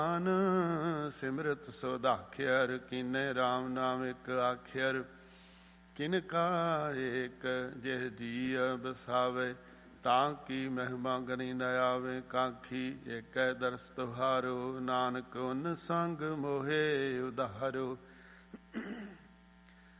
ਸਿਮਰਤ ਸੋਧਾਖਿਅਰ ਕੀਨੇ ਰਾਮ ਨਾਮ ਇੱਕ ਆਖਿਅਰ। ਕਿਨ ਕਾ ਏਕ ਜਿਹ ਜੀ ਬਸਾਵੇ ਤਾਂ ਕੀ ਮਹਿਮਾ ਗਨੀ ਨ ਆਵੇ। ਕਾਖੀ ਏਕੈ ਦਰਸ ਤੁਹਾਰੋ ਨਾਨਕ ਉਨ ਸੰਗ ਮੋਹੇ ਉਧਾਰੋ।